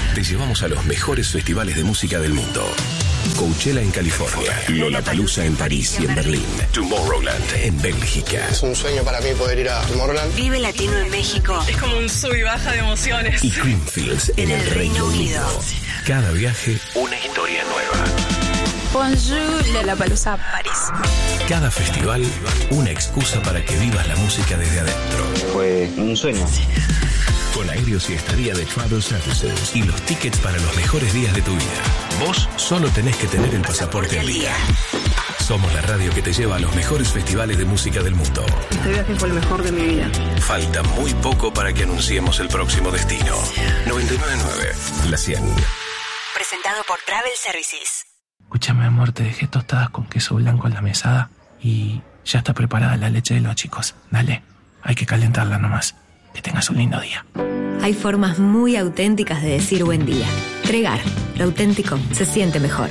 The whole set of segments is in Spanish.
te llevamos a los mejores festivales de música del mundo. Coachella en California, Lollapalooza en París y en Berlín, Tomorrowland en Bélgica. Es un sueño para mí poder ir a Tomorrowland. Vive Latino en México. Es como un sub y baja de emociones. Y Creamfields en el Reino Unido. Cada viaje, una historia nueva. Bonjour, Lollapalooza, París. Cada festival, una excusa para que vivas la música desde adentro. Fue un sueño. Con aéreos y estadía de Travel Services y los tickets para los mejores días de tu vida. Vos solo tenés que tener el pasaporte al día. Somos la radio que te lleva a los mejores festivales de música del mundo. Este viaje fue el mejor de mi vida. Falta muy poco para que anunciemos el próximo destino. 99.9, La 100. Presentado por Travel Services. Escúchame, amor, te dejé tostadas con queso blanco en la mesada y ya está preparada la leche de los chicos. Dale, hay que calentarla nomás. Que tengas un lindo día. Hay formas muy auténticas de decir buen día. Tregar, lo auténtico se siente mejor.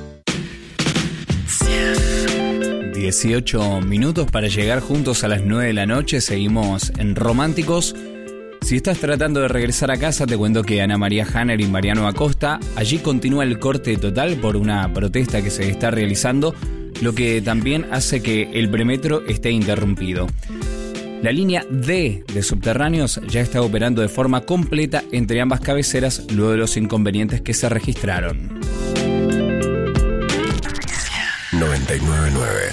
18 minutos para llegar juntos a las 9 de la noche. Seguimos en Románticos. Si estás tratando de regresar a casa, te cuento que Ana María Hanner y Mariano Acosta, allí continúa el corte total por una protesta que se está realizando, lo que también hace que el premetro esté interrumpido. La línea D de subterráneos ya está operando de forma completa entre ambas cabeceras luego de los inconvenientes que se registraron. 99.9.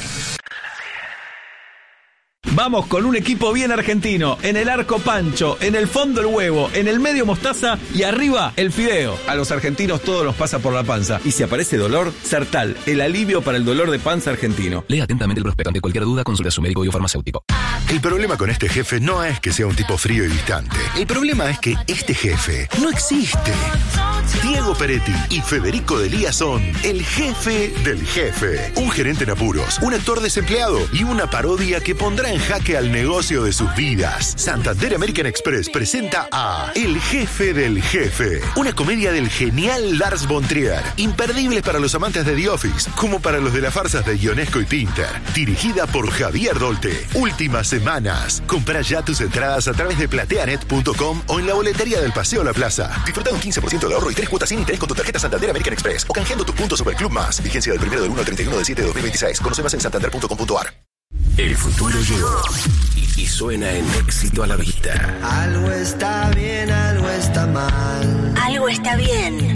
Vamos con un equipo bien argentino. En el arco Pancho, en el fondo el huevo, en el medio mostaza y arriba el fideo. A los argentinos todo nos pasa por la panza. Y si aparece dolor, Sertal, el alivio para el dolor de panza argentino. Lea atentamente el prospecto. Ante cualquier duda, consulta a su médico y farmacéutico. El problema con este jefe no es que sea un tipo frío y distante. El problema es que este jefe no existe. Diego Peretti y Federico Delía son el jefe del jefe. Un gerente en apuros, un actor desempleado y una parodia que pondrá en jaque al negocio de sus vidas. Santander American Express presenta a El Jefe del Jefe, una comedia del genial Lars von Trier, imperdible para los amantes de The Office, como para los de las farsas de Ionesco y Pinter, dirigida por Javier Dolte. Últimas semanas. Comprá ya tus entradas a través de plateanet.com o en la boletería del Paseo La Plaza. Disfruta un 15% de ahorro y 3 cuotas sin interés con tu tarjeta Santander American Express o canjeando tus puntos sobre el Club Más. Vigencia del 1 del 1 al 31 del 7 de 2026. Conoce más en santander.com.ar. El futuro llegó y suena en Éxito a la Vista. Algo está bien, algo está mal. Algo está bien.